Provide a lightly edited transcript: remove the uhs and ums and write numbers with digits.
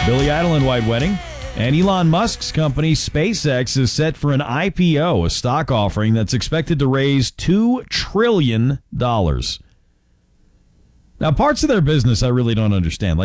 Billy Idol and White Wedding. And Elon Musk's company, SpaceX, is set for an IPO, a stock offering that's expected to raise $2 trillion. Now, parts of their business I really don't understand.